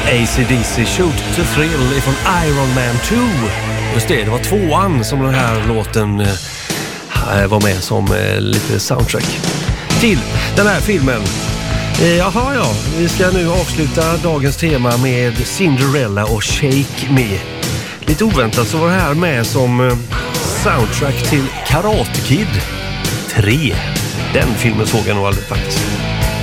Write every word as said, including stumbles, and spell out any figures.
A C D C Shoot to Thrill ifrån Iron Man två. Just det, det var tvåan som den här låten eh, var med som eh, lite soundtrack till den här filmen. Eh, jaha ja, vi ska nu avsluta dagens tema med Cinderella och Shake Me. Lite oväntat så var det här med som eh, soundtrack till Karate Kid tre. Den filmen såg jag nog aldrig faktiskt.